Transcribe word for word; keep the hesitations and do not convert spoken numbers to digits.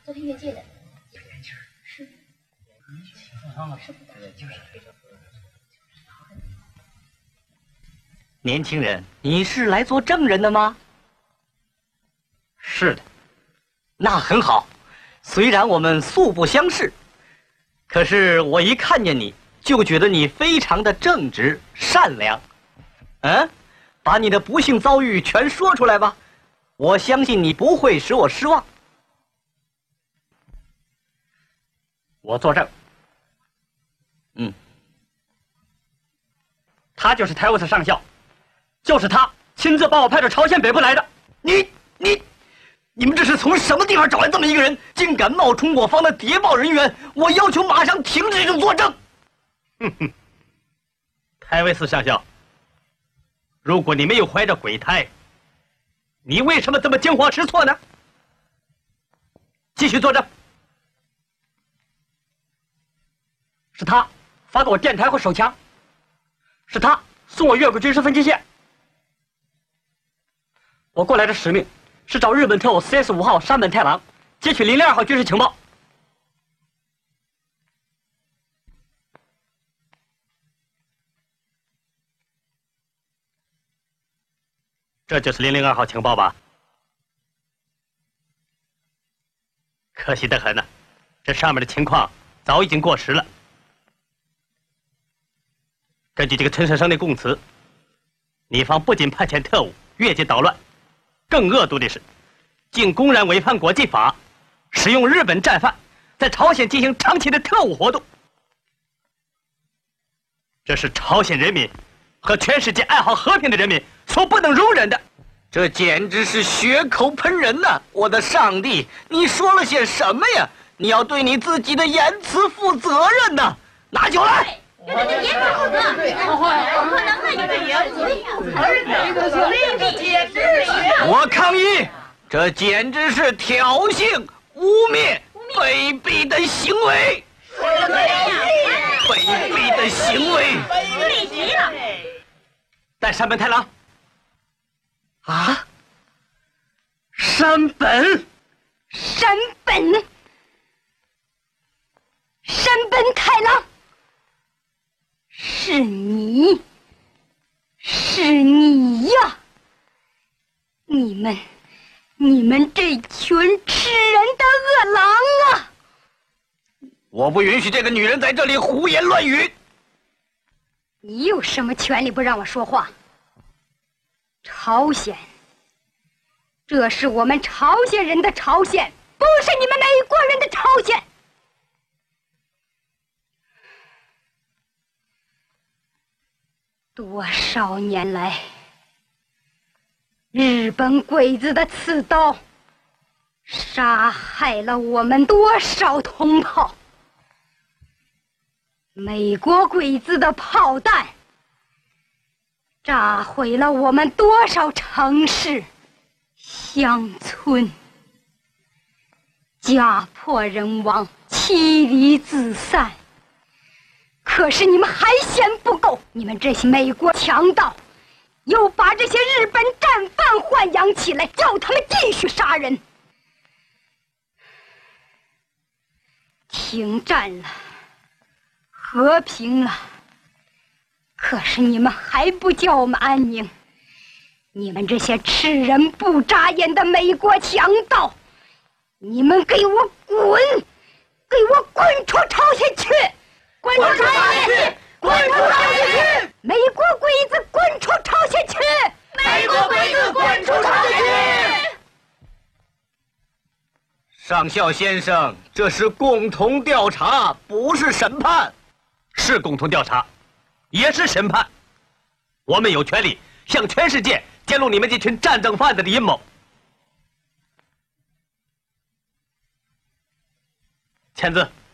昨天越界的。是。是。 年轻人，你是来做证人的吗？ 是的。 那很好。虽然我们素不相识，可是我一看见你就觉得你非常的正直善良。嗯，把你的不幸遭遇全说出来吧，我相信你不会使我失望。 我作证。 嗯， 他就是泰沃斯上校，就是他亲自把我派到朝鲜北部来的。 你你。你们这是从什么地方找来这么一个人，竟敢冒充我方的谍报人员？我要求马上停止这种作证。 哼哼，泰维斯上校，如果你没有怀着鬼胎，你为什么这么惊慌失措呢？继续作证。是他发给我电台和手枪，是他送我越轨军事分界线。我过来的使命是找日本特务 C S 五号山本太郎，截取零零二号军事情报。这就是零零二号情报吧？可惜得很呢，这上面的情况早已经过时了。根据这个陈先生的供词，你方不仅派遣特务越界捣乱，更恶毒的是，竟公然违反国际法，使用日本战犯在朝鲜进行长期的特务活动。这是朝鲜人民和全世界爱好和平的人民所不能容忍的。 这简直是血口喷人呐！我的上帝，你说了些什么呀？你要对你自己的言辞负责任呐！拿酒来！ 对对对，言辞负责，不可能啊！你这言辞， 我抗议！这简直是挑衅、污蔑、卑鄙的行为！卑鄙的行为！ 卑鄙极了！ 带山本太郎。 啊！山本， 山本，山本太郎，是你，是你呀！你们，你们这群吃人的恶狼啊！ 我不允许这个女人在这里胡言乱语。 你有什么权利不让我说话？朝鲜，这是我们朝鲜人的朝鲜，不是你们美国人的朝鲜。多少年来，日本鬼子的刺刀杀害了我们多少同胞，美国鬼子的炮弹炸毁了我们多少城市、乡村，家破人亡，妻离子散。可是你们还嫌不够，你们这些美国强盗又把这些日本战犯豢养起来，叫他们继续杀人。停战了，和平了，可是你们还不叫我们安宁。你们这些吃人不眨眼的美国强盗，你们给我滚，给我滚出朝鲜去，滚出朝鲜去，滚出朝鲜去！美国鬼子滚出朝鲜去！ 美国鬼子滚出朝鲜去！ 上校先生，这是共同调查，不是审判。 是共同调查，也是审判。我们有权利向全世界揭露你们这群战争贩子的阴谋。签字。